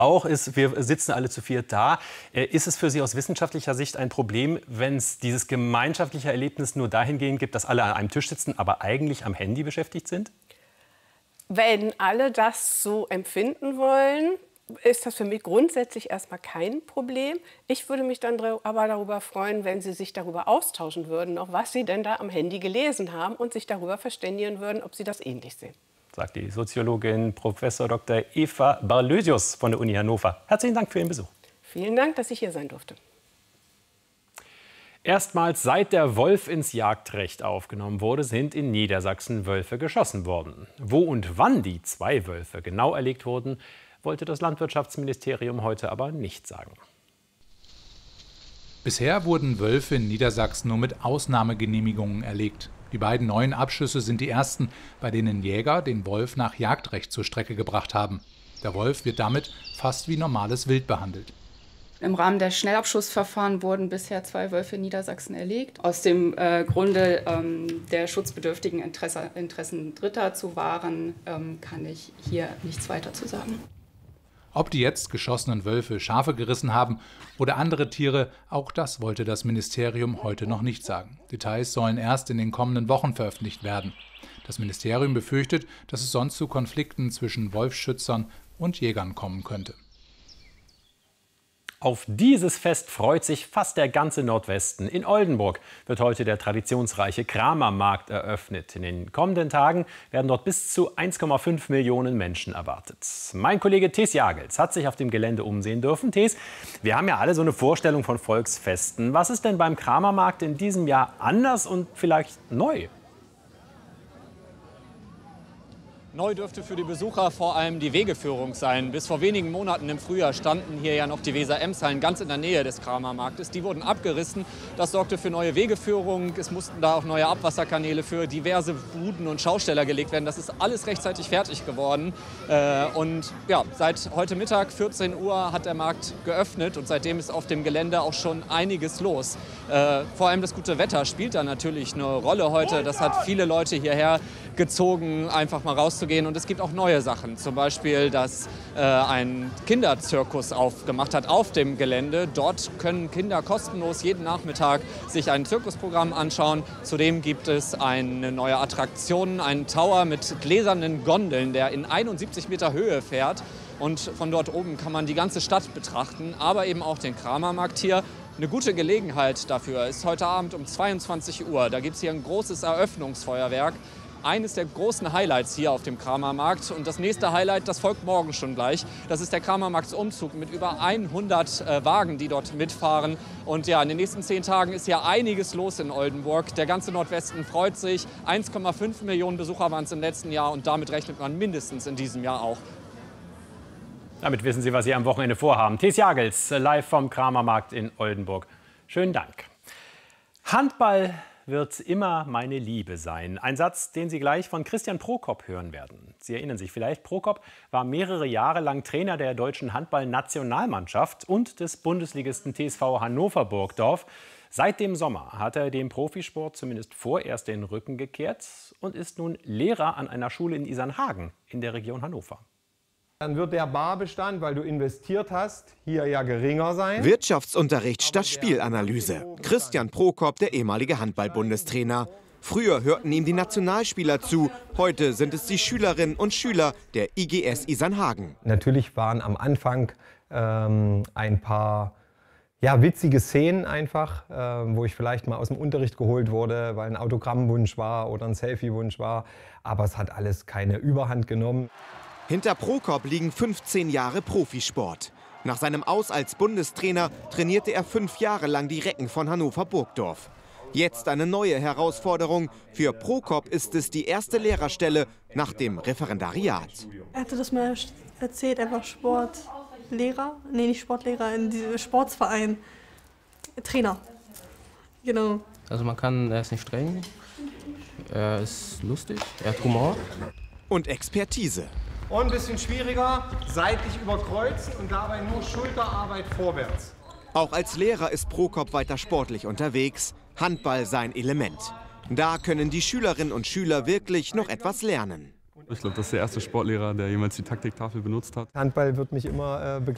auch ist, wir sitzen alle zu viert da. Ist es für Sie aus wissenschaftlicher Sicht ein Problem, wenn es dieses gemeinschaftliche Erlebnis nur dahingehend gibt, dass alle an einem Tisch sitzen, aber eigentlich am Handy beschäftigt sind? Wenn alle das so empfinden wollen, ist das für mich grundsätzlich erstmal kein Problem. Ich würde mich dann aber darüber freuen, wenn Sie sich darüber austauschen würden, noch was Sie denn da am Handy gelesen haben und sich darüber verständigen würden, ob Sie das ähnlich sehen. Sagt die Soziologin Prof. Dr. Eva Barlösius von der Uni Hannover. Herzlichen Dank für Ihren Besuch. Vielen Dank, dass ich hier sein durfte. Erstmals seit der Wolf ins Jagdrecht aufgenommen wurde, sind in Niedersachsen Wölfe geschossen worden. Wo und wann die 2 Wölfe genau erlegt wurden, wollte das Landwirtschaftsministerium heute aber nicht sagen. Bisher wurden Wölfe in Niedersachsen nur mit Ausnahmegenehmigungen erlegt. Die beiden neuen Abschüsse sind die ersten, bei denen Jäger den Wolf nach Jagdrecht zur Strecke gebracht haben. Der Wolf wird damit fast wie normales Wild behandelt. Im Rahmen der Schnellabschussverfahren wurden bisher 2 Wölfe in Niedersachsen erlegt. Aus dem Grunde der schutzbedürftigen Interessen Dritter zu wahren, kann ich hier nichts weiter zu sagen. Ob die jetzt geschossenen Wölfe Schafe gerissen haben oder andere Tiere, auch das wollte das Ministerium heute noch nicht sagen. Details sollen erst in den kommenden Wochen veröffentlicht werden. Das Ministerium befürchtet, dass es sonst zu Konflikten zwischen Wolfsschützern und Jägern kommen könnte. Auf dieses Fest freut sich fast der ganze Nordwesten. In Oldenburg wird heute der traditionsreiche Kramermarkt eröffnet. In den kommenden Tagen werden dort bis zu 1,5 Millionen Menschen erwartet. Mein Kollege Thes Jagels hat sich auf dem Gelände umsehen dürfen. Thes, wir haben ja alle so eine Vorstellung von Volksfesten. Was ist denn beim Kramermarkt in diesem Jahr anders und vielleicht neu? Neu dürfte für die Besucher vor allem die Wegeführung sein. Bis vor wenigen Monaten im Frühjahr standen hier ja noch die Weser-Ems-Hallen ganz in der Nähe des Kramermarktes. Die wurden abgerissen. Das sorgte für neue Wegeführung. Es mussten da auch neue Abwasserkanäle für diverse Buden und Schausteller gelegt werden. Das ist alles rechtzeitig fertig geworden. Und ja, seit heute Mittag, 14 Uhr, hat der Markt geöffnet. Und seitdem ist auf dem Gelände auch schon einiges los. Vor allem das gute Wetter spielt da natürlich eine Rolle heute. Das hat viele Leute hierher gezogen, einfach mal rauszugehen. Und es gibt auch neue Sachen. Zum Beispiel, dass ein Kinderzirkus aufgemacht hat auf dem Gelände. Dort können Kinder kostenlos jeden Nachmittag sich ein Zirkusprogramm anschauen. Zudem gibt es eine neue Attraktion, einen Tower mit gläsernen Gondeln, der in 71 Meter Höhe fährt. Und von dort oben kann man die ganze Stadt betrachten, aber eben auch den Kramermarkt hier. Eine gute Gelegenheit dafür ist heute Abend um 22 Uhr. Da gibt es hier ein großes Eröffnungsfeuerwerk. Eines der großen Highlights hier auf dem Kramermarkt. Und das nächste Highlight, das folgt morgen schon gleich. Das ist der Kramermarktsumzug mit über 100 Wagen, die dort mitfahren. Und ja, in den nächsten 10 Tagen ist ja einiges los in Oldenburg. Der ganze Nordwesten freut sich. 1,5 Millionen Besucher waren es im letzten Jahr und damit rechnet man mindestens in diesem Jahr auch. Damit wissen Sie, was Sie am Wochenende vorhaben. Thes Jagels, live vom Kramermarkt in Oldenburg. Schönen Dank. Handball wird immer meine Liebe sein. Ein Satz, den Sie gleich von Christian Prokop hören werden. Sie erinnern sich vielleicht, Prokop war mehrere Jahre lang Trainer der deutschen Handball-Nationalmannschaft und des Bundesligisten TSV Hannover Burgdorf. Seit dem Sommer hat er dem Profisport zumindest vorerst den Rücken gekehrt und ist nun Lehrer an einer Schule in Isernhagen in der Region Hannover. Dann wird der Barbestand, weil du investiert hast, hier ja geringer sein. Wirtschaftsunterricht statt Spielanalyse. Christian Prokop, der ehemalige Handball-Bundestrainer. Früher hörten ihm die Nationalspieler zu, heute sind es die Schülerinnen und Schüler der IGS Isernhagen. Natürlich waren am Anfang ein paar witzige Szenen einfach, wo ich vielleicht mal aus dem Unterricht geholt wurde, weil ein Autogrammwunsch war oder ein Selfiewunsch war. Aber es hat alles keine Überhand genommen. Hinter Prokop liegen 15 Jahre Profisport. Nach seinem Aus als Bundestrainer trainierte er 5 Jahre lang die Recken von Hannover Burgdorf. Jetzt eine neue Herausforderung. Für Prokop ist es die erste Lehrerstelle nach dem Referendariat. Er hatte das mal erzählt, einfach Sportlehrer, nee nicht Sportlehrer, in diesem Sportsverein, Trainer, genau. Also er ist nicht streng, er ist lustig, er hat Humor. Und Expertise. Und ein bisschen schwieriger, seitlich überkreuzen und dabei nur Schulterarbeit vorwärts. Auch als Lehrer ist Prokop weiter sportlich unterwegs. Handball sein Element. Da können die Schülerinnen und Schüler wirklich noch etwas lernen. Ich glaube, das ist der erste Sportlehrer, der jemals die Taktiktafel benutzt hat. Handball wird mich immer begleiten.